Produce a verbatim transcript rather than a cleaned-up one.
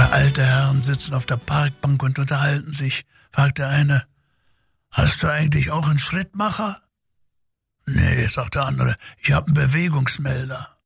Zwei alte Herren sitzen auf der Parkbank und unterhalten sich. Fragt der eine, hast du eigentlich auch einen Schrittmacher? Nee, sagt der andere, ich habe einen Bewegungsmelder.